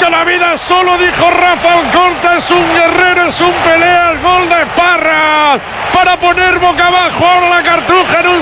de la vida, solo dijo Rafa Alcorta, es un guerrero, es un pelea, el gol de Parra para poner boca abajo ahora la Cartuja en un